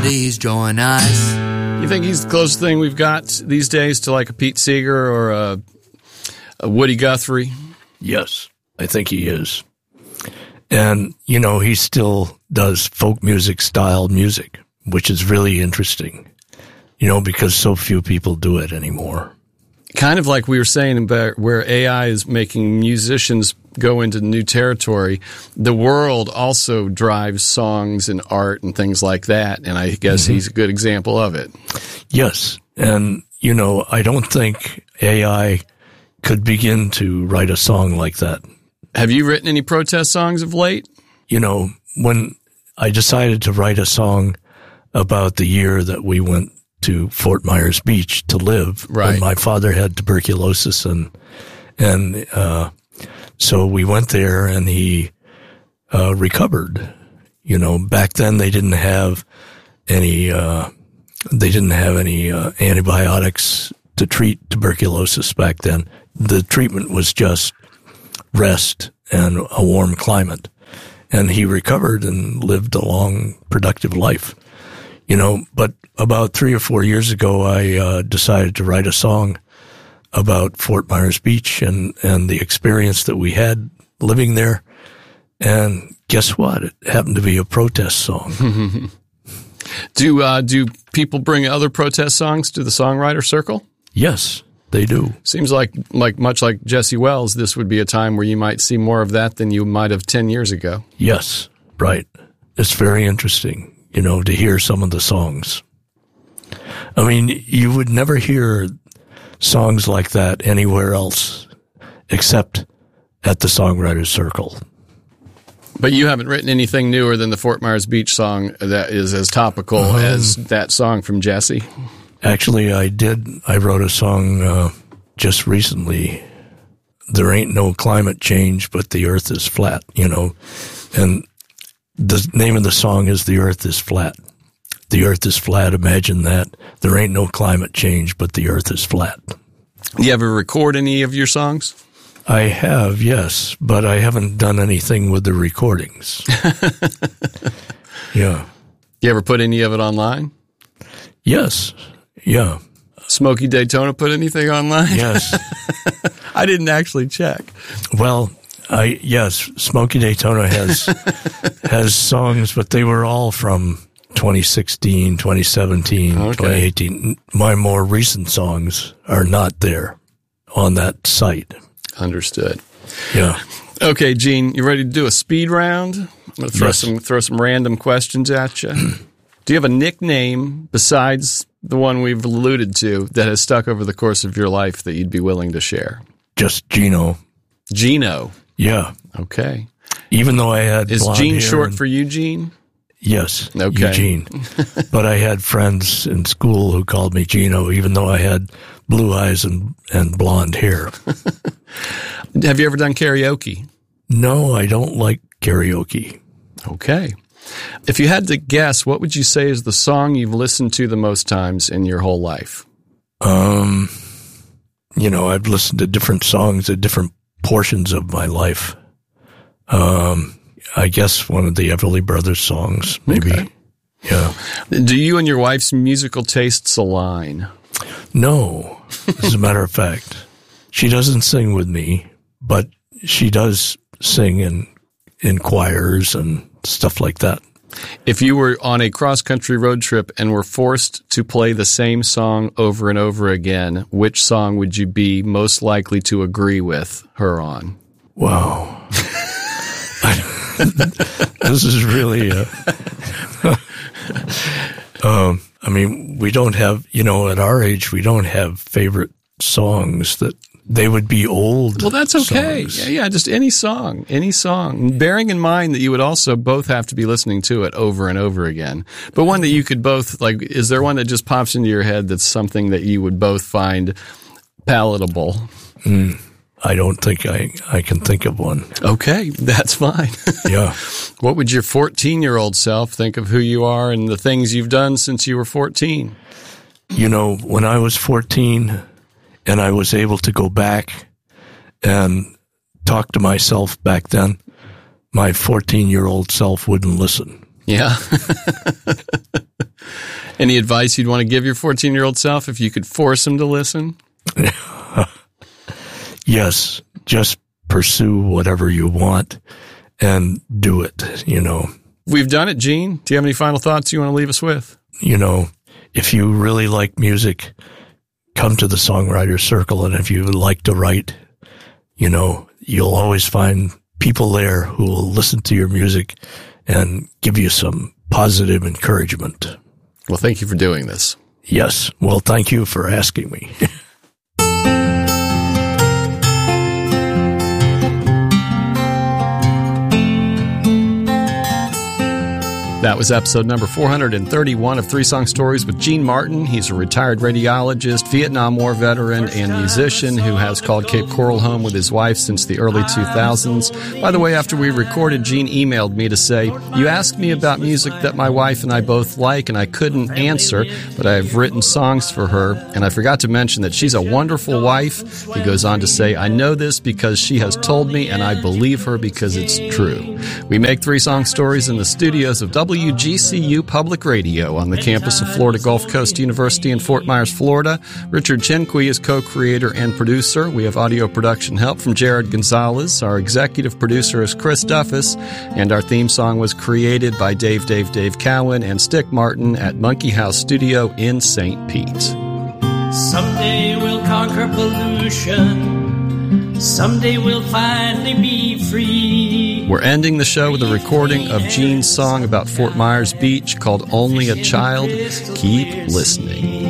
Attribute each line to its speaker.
Speaker 1: Please join us.
Speaker 2: You think he's the closest thing we've got these days to like a Pete Seeger or a Woody Guthrie?
Speaker 3: Yes, I think he is. And, you know, he still does folk music style music, which is really interesting, you know, because so few people do it anymore.
Speaker 2: Kind of like we were saying about where AI is making musicians go into new territory, the world also drives songs and art and things like that, and I guess he's a good example of it.
Speaker 3: Yes, and, you know, I don't think AI could begin to write a song like that.
Speaker 2: Have you written any protest songs of late?
Speaker 3: You know, when I decided to write a song about the year that we went to Fort Myers Beach to live,
Speaker 2: right,
Speaker 3: when my father had tuberculosis, and so we went there, and he recovered. You know, back then they didn't have any antibiotics to treat tuberculosis back then. The treatment was just rest and a warm climate. And he recovered and lived a long, productive life. You know, but about 3 or 4 years ago, I decided to write a song about Fort Myers Beach and the experience that we had living there. And guess what? It happened to be a protest song.
Speaker 2: Do people bring other protest songs to the songwriter circle?
Speaker 3: Yes, they do.
Speaker 2: Seems like much like Jesse Wells, this would be a time where you might see more of that than you might have 10 years ago.
Speaker 3: Yes, right. It's very interesting, you know, to hear some of the songs. I mean, you would never hear songs like that anywhere else except at the Songwriters Circle.
Speaker 2: But you haven't written anything newer than the Fort Myers Beach song that is as topical as that song from Jesse?
Speaker 3: Actually, I did. I wrote a song just recently. There ain't no climate change, but the earth is flat, you know. And the name of the song is The Earth is Flat. The earth is flat. Imagine that. There ain't no climate change, but the earth is flat.
Speaker 2: You ever record any of your songs?
Speaker 3: I have, yes, but I haven't done anything with the recordings. Yeah.
Speaker 2: You ever put any of it online?
Speaker 3: Yes. Yeah.
Speaker 2: Smokey Daytona put anything online?
Speaker 3: Yes.
Speaker 2: I didn't actually check.
Speaker 3: Well, yes, Smokey Daytona has songs, but they were all from 2016, 2017, 2018. My more recent songs are not there on that site.
Speaker 2: Understood.
Speaker 3: Yeah.
Speaker 2: Okay, Gene, you ready to do a speed round? I'm going to throw some random questions at you. Do you have a nickname besides the one we've alluded to that has stuck over the course of your life that you'd be willing to share?
Speaker 3: Just Gino.
Speaker 2: Gino?
Speaker 3: Yeah.
Speaker 2: Okay.
Speaker 3: Even though I had
Speaker 2: Is
Speaker 3: blonde
Speaker 2: Gene
Speaker 3: hair
Speaker 2: short for Eugene?
Speaker 3: Yes,
Speaker 2: okay.
Speaker 3: Eugene. But I had friends in school who called me Gino, even though I had blue eyes and blonde hair.
Speaker 2: Have you ever done karaoke?
Speaker 3: No, I don't like karaoke.
Speaker 2: Okay. If you had to guess, what would you say is the song you've listened to the most times in your whole life?
Speaker 3: You know, I've listened to different songs at different portions of my life. I guess one of the Everly Brothers songs, maybe. Okay. Yeah.
Speaker 2: Do you and your wife's musical tastes align?
Speaker 3: No, as a matter of fact. She doesn't sing with me, but she does sing in choirs and stuff like that.
Speaker 2: If you were on a cross-country road trip and were forced to play the same song over and over again, which song would you be most likely to agree with her on?
Speaker 3: Wow. This is really I mean, we don't have, you know, at our age, we don't have favorite songs that they would be old.
Speaker 2: Well, that's okay. Yeah, just any song. Bearing in mind that you would also both have to be listening to it over and over again. But one that you could both, like, is there one that just pops into your head that's something that you would both find palatable?
Speaker 3: I don't think I can think of one.
Speaker 2: Okay, that's fine.
Speaker 3: Yeah.
Speaker 2: What would your 14-year-old self think of who you are and the things you've done since you were 14?
Speaker 3: You know, when I was 14 and I was able to go back and talk to myself back then, my 14-year-old self wouldn't listen.
Speaker 2: Yeah. Any advice you'd want to give your 14-year-old self if you could force him to listen?
Speaker 3: Yes, just pursue whatever you want and do it, you know.
Speaker 2: We've done it, Gene. Do you have any final thoughts you want to leave us with?
Speaker 3: You know, if you really like music, come to the Songwriters Circle. And if you like to write, you know, you'll always find people there who will listen to your music and give you some positive encouragement.
Speaker 2: Well, thank you for doing this.
Speaker 3: Yes. Well, thank you for asking me.
Speaker 2: That was episode number 431 of Three Song Stories with Gene Martin. He's a retired radiologist, Vietnam War veteran, and musician who has called Cape Coral home with his wife since the early 2000s. By the way, after we recorded, Gene emailed me to say, "You asked me about music that my wife and I both like, and I couldn't answer, but I've written songs for her, and I forgot to mention that she's a wonderful wife." He goes on to say, "I know this because she has told me, and I believe her because it's true." We make Three Song Stories in the studios of WGCU Public Radio on the campus of Florida Gulf Coast University in Fort Myers, Florida. Richard Chenqui is co-creator and producer. We have audio production help from Jared Gonzalez. Our executive producer is Chris Duffus, and our theme song was created by Dave Cowan and Stick Martin at Monkey House Studio in St. Pete.
Speaker 1: Someday we'll conquer pollution. Someday we'll finally be free.
Speaker 2: We're ending the show with a recording of Gene's song about Fort Myers Beach called Only a Child. Keep listening.